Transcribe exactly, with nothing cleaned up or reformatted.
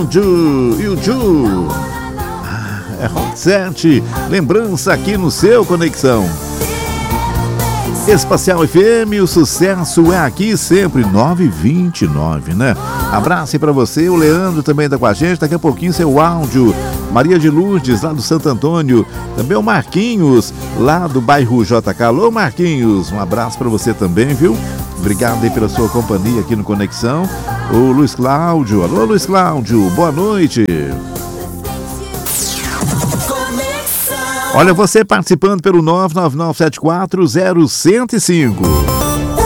You, You, You. Ah, é Rock sete, lembrança aqui no seu Conexão. Espacial F M, o sucesso é aqui sempre, nove e vinte e nove, né? Abraço aí pra você, o Leandro também tá com a gente, daqui a pouquinho seu áudio. Maria de Lourdes, lá do Santo Antônio, também o Marquinhos, lá do bairro J K. Alô, Marquinhos, um abraço pra você também, viu? Obrigado aí pela sua companhia aqui no Conexão. O Luiz Cláudio, alô Luiz Cláudio, boa noite. Olha, você participando pelo nove nove nove sete quatro zero zero zero cinco.